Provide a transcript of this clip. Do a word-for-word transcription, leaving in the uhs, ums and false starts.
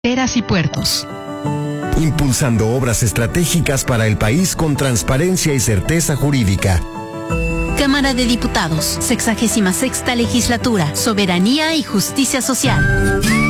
carreteras y puertos. Impulsando obras estratégicas para el país con transparencia y certeza jurídica. Cámara de Diputados, sexagésima sexta legislatura, Soberanía y Justicia Social.